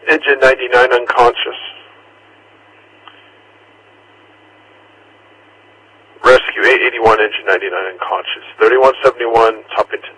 Engine 99 unconscious. Rescue 881, engine 99 unconscious. 3171, Toppington.